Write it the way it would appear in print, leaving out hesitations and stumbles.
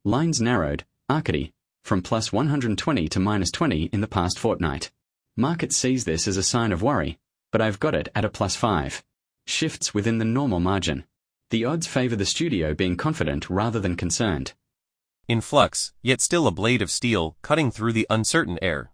Lines narrowed, Arcady, from plus 120 to minus 20 in the past fortnight. Market sees this as a sign of worry, but I've got it at a plus 5. Shifts within the normal margin. The odds favor the studio being confident rather than concerned. In flux, yet still a blade of steel cutting through the uncertain air.